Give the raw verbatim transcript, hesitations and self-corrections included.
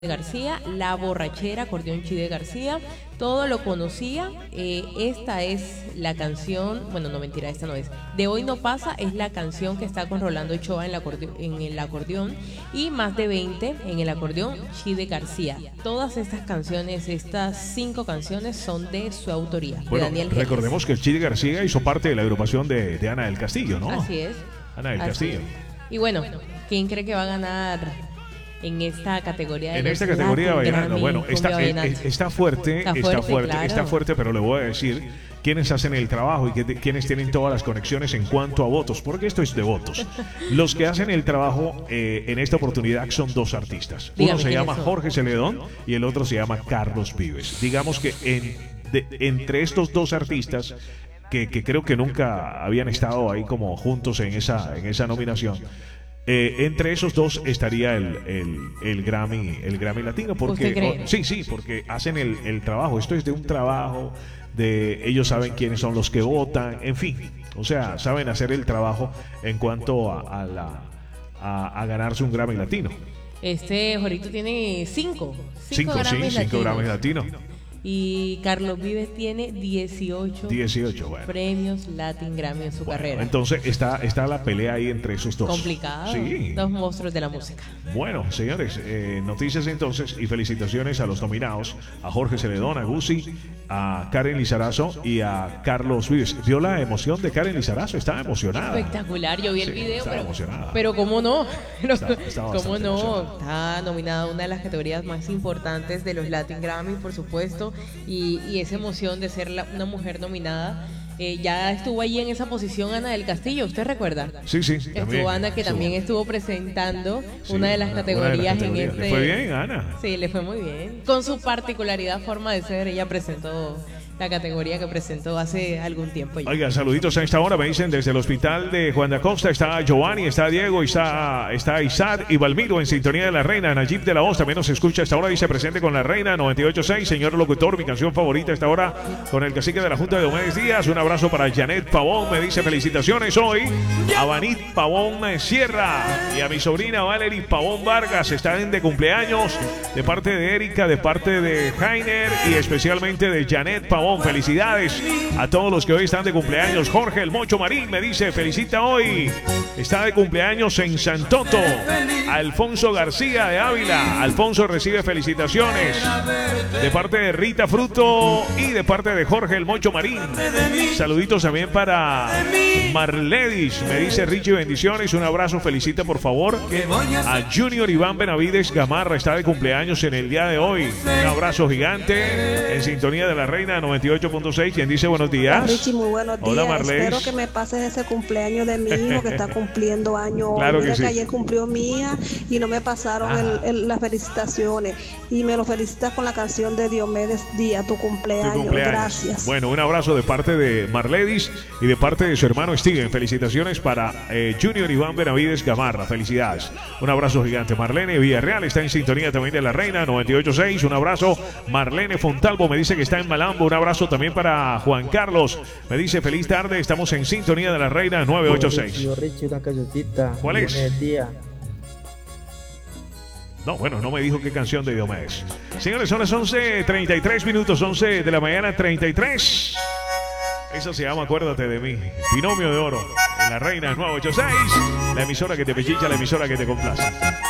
García, La Borrachera, acordeón Chide García, todo lo conocía. Eh, esta es la canción, bueno, no mentira, esta no es. De Hoy No Pasa es la canción que está con Rolando Ochoa en, la acordeón, en el acordeón y Más de veinte en el acordeón Chide García. Todas estas canciones, estas cinco canciones son de su autoría, bueno, de Daniel recordemos Gémez. que Chide García hizo parte de la agrupación de, de Ana del Castillo, ¿no? Así es. Ana del Así Castillo. es. Y bueno, ¿quién cree que va a ganar en esta categoría? De en los esta categoría Latin vallenato, Grammy, bueno, está, cumbia eh, vallenato? está fuerte, Está está fuerte, fuerte, claro. está fuerte, pero le voy a decir quiénes hacen el trabajo y que, quiénes tienen todas las conexiones en cuanto a votos, porque esto es de votos. Los que hacen el trabajo eh, en esta oportunidad son dos artistas. Uno Dígame, se llama son? Jorge Celedón y el otro se llama Carlos Vives. Digamos que en, de, entre estos dos artistas, que, que creo que nunca habían estado ahí como juntos en esa, en esa nominación, Eh, entre esos dos estaría el, el, el Grammy el Grammy Latino, porque ¿Usted cree? oh, sí, sí, porque hacen el, el trabajo. Esto es de un trabajo de ellos, saben quiénes son los que votan, en fin, o sea, saben hacer el trabajo en cuanto a, a la a, a ganarse un Grammy Latino. Este Jorito tiene cinco. Cinco, sí, Grammys cinco latinos. Grammys Latinos. Y Carlos Vives tiene dieciocho, dieciocho, bueno. premios Latin Grammy en su Bueno, carrera. entonces está, está la pelea ahí entre esos dos. Complicado. Sí. Dos monstruos de la música. Bueno, señores, eh, noticias entonces y felicitaciones a los nominados, a Jorge Celedón, a Gusi, a Karen Lizarazo y a Carlos Vives. ¿Vio la emoción de Karen Lizarazo? Estaba emocionada. Espectacular, yo vi el Sí, video, estaba pero, emocionada. pero cómo no, Pero, Está- estaba cómo bastante no, emocionada. está nominada a una de las categorías más importantes de los Latin Grammy, por supuesto, y, y esa emoción de ser la- una mujer nominada. Eh, ya estuvo allí en esa posición Ana del Castillo, ¿usted recuerda? Sí, sí, sí, Estuvo también. Ana, que Estuvo. también estuvo presentando Sí, una de las una- una de las categorías en categorías. este. ¿Le fue bien, Ana? Sí, le fue muy bien. Con su particularidad, forma de ser, ella presentó la categoría que presentó hace algún tiempo ya. Oiga, saluditos a esta hora, me dicen desde el hospital de Juan de Acosta, está Giovanni, está Diego, está, está Isad y Valmiro en sintonía de la reina, Nayib de la Voz también nos escucha a esta hora, dice presente con la reina, noventa y ocho punto seis, señor locutor, mi canción favorita a esta hora, con el cacique de la Junta de Diomedes Díaz, un abrazo para Janet Pavón, me dice felicitaciones hoy, a Vanit Pavón Sierra y a mi sobrina Valerie Pavón Vargas, están de cumpleaños, de parte de Erika, de parte de Jainer y especialmente de Janet Pavón. Felicidades a todos los que hoy están de cumpleaños. Jorge el Mocho Marín me dice felicita hoy, está de cumpleaños en Santoto. Alfonso García de Ávila, Alfonso recibe felicitaciones de parte de Rita Fruto y de parte de Jorge el Mocho Marín. Saluditos también para Marledis, me dice Richie bendiciones, un abrazo, felicita por favor a Junior Iván Benavides Gamarra, está de cumpleaños en el día de hoy. Un abrazo gigante en sintonía de la reina noventa y ocho punto seis. ¿Quién dice buenos días? Richie, muy buenos días. Hola, Marlene. Espero que me pases ese cumpleaños de mi hijo que está cumpliendo años. Claro que Mira sí. que ayer cumplió mi hija y no me pasaron Ah. el- el- las felicitaciones. Y me lo felicitas con la canción de Diomedes Díaz, tu Tu cumpleaños. cumpleaños. Gracias. Bueno, un abrazo de parte de Marledis y de parte de su hermano Steven. Felicitaciones para eh, Junior Iván Benavides Gamarra. Felicidades. Un abrazo gigante. Marlene Villarreal está en sintonía también de la reina noventa y ocho punto seis. Un abrazo. Marlene Fontalvo me dice que está en Malambo. Un abrazo también para Juan Carlos. Me dice feliz tarde. Estamos en sintonía de la reina nueve ocho seis. Yo, Richie, una cancioncita. ¿Cuál es? Buenos días. No, bueno, no me dijo qué canción de Diomedes. Señores, son las once treinta y tres minutos, once de la mañana treinta y tres. Eso se llama Acuérdate de mí. Binomio de oro en la reina nueve ocho seis. La emisora que te pechicha, la emisora que te complace.